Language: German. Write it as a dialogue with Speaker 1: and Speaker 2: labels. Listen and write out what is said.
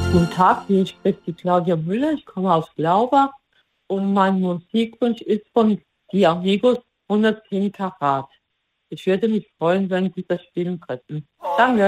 Speaker 1: Guten Tag, hier spricht die Claudia Müller. Ich komme aus Glauber und mein Musikwunsch ist von Die Amigos 110 Karat. Ich würde mich freuen, wenn Sie das spielen könnten. Danke.